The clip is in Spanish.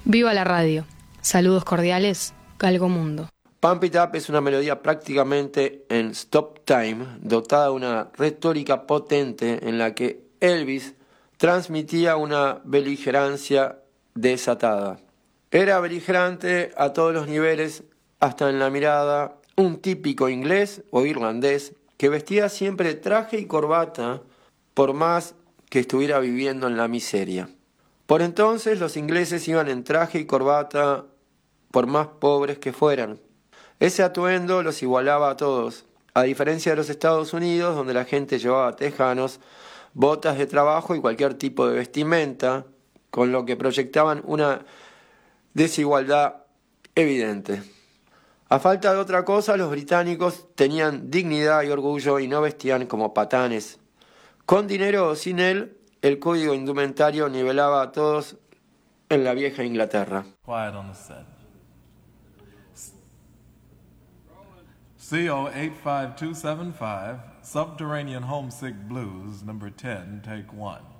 Viva la radio. Saludos cordiales, Galgo Mundo. Pump It Up es una melodía prácticamente en stop time, dotada de una retórica potente en la que Elvis transmitía una beligerancia desatada. Era beligerante a todos los niveles, hasta en la mirada, un típico inglés o irlandés que vestía siempre traje y corbata por más que estuviera viviendo en la miseria. Por entonces los ingleses iban en traje y corbata por más pobres que fueran. Ese atuendo los igualaba a todos, a diferencia de los Estados Unidos, donde la gente llevaba tejanos, botas de trabajo y cualquier tipo de vestimenta, con lo que proyectaban una desigualdad evidente. A falta de otra cosa, los británicos tenían dignidad y orgullo y no vestían como patanes. Con dinero o sin él, el código indumentario nivelaba a todos en la vieja Inglaterra. Quiet on the set. CO 85275, Subterranean Homesick Blues, number 10, take 1.